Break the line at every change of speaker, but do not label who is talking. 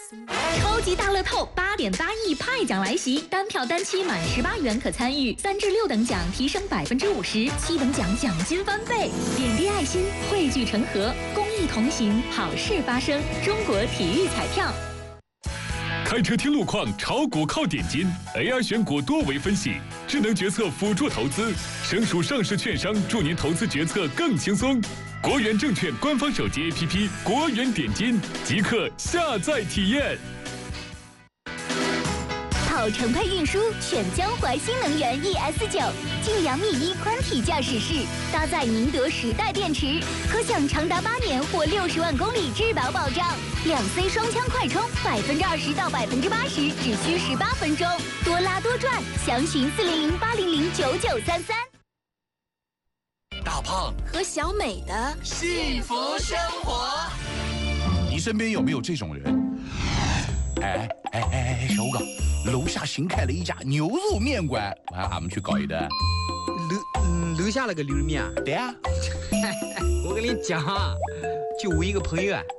超级大乐透8.8亿派奖来袭，单票单期满18元可参与，3至6等奖提升50%，7等奖奖金翻倍。点滴爱心，汇聚成河，公益同行，好事发生。中国体育彩票。
开车听路况，炒股靠点金 ，AI 选股多维分析，智能决策辅助投资，省属上市券商助您投资决策更轻松。国元证券官方手机 APP 国元点金，即刻下载体验。
跑程配运输，选江淮新能源 ES9，晋2.1米宽体驾驶室，搭载宁德时代电池，可享长达8年或60万公里质保保障。2C 双枪快充，20%到80%，只需18分钟，多拉多赚。详询400-800-9933。
大胖
和小美的
幸福生活，你身边有没有这种人？小五哥，楼下新开了一家牛肉面馆，俺们去搞一顿。
楼下那个牛肉面啊？
对啊。
我跟你讲啊，就我一个朋友啊，